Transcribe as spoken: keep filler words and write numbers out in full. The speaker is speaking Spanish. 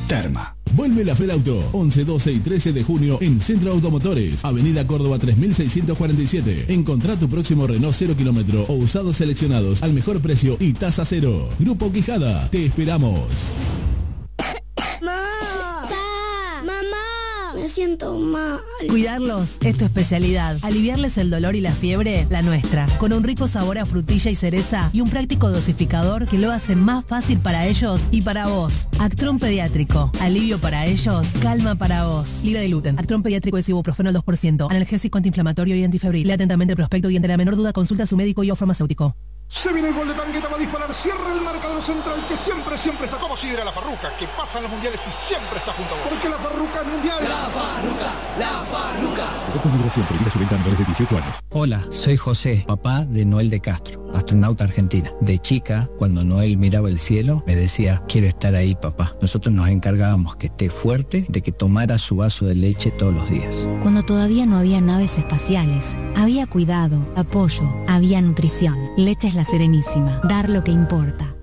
Terma. Vuelve la Feria Auto, once, doce y trece de junio en Centro Automotores, Avenida Córdoba tres mil seiscientos cuarenta y siete. Encontrá tu próximo Renault cero kilómetro o usados seleccionados al mejor precio y tasa cero. Grupo Quijada, te esperamos. Me siento mal. Cuidarlos es tu especialidad. Aliviarles el dolor y la fiebre, la nuestra. Con un rico sabor a frutilla y cereza y un práctico dosificador que lo hace más fácil para ellos y para vos. Actron Pediátrico. Alivio para ellos, calma para vos. Libre de gluten. Actron Pediátrico es ibuprofeno al dos por ciento. Analgésico, antiinflamatorio y antifebril. Lea atentamente el prospecto y ante la menor duda consulta a su médico y o farmacéutico. Se viene el gol de Tangueta, va a disparar, cierra el marcador central que siempre, siempre está como si era la Farruca, que pasa en los mundiales y siempre está junto a vos. Porque la Farruca es mundial. La Farruca, la Farruca. Con migración prohibida su venta a menores de dieciocho años. Hola, soy José, papá de Noel de Castro, astronauta argentina. De chica, cuando Noel miraba el cielo, me decía, quiero estar ahí, papá. Nosotros nos encargábamos que esté fuerte, de que tomara su vaso de leche todos los días. Cuando todavía no había naves espaciales, había cuidado, apoyo, había nutrición. Leche es La Serenísima. Dar lo que importa.